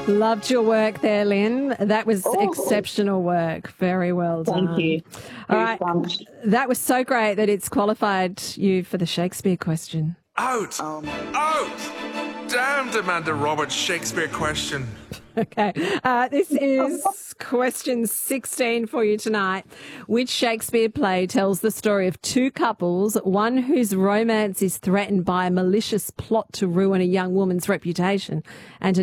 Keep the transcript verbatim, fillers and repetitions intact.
Loved your work there, Lynn. That was Oh. exceptional work. Very well done. Thank you. All right. Goosebumps. That was so great that it's qualified you for the Shakespeare question. Out! Um, Out! Damned Amanda Roberts Shakespeare question. Okay. Uh, this is question sixteen for you tonight. Which Shakespeare play tells the story of two couples, one whose romance is threatened by a malicious plot to ruin a young woman's reputation, and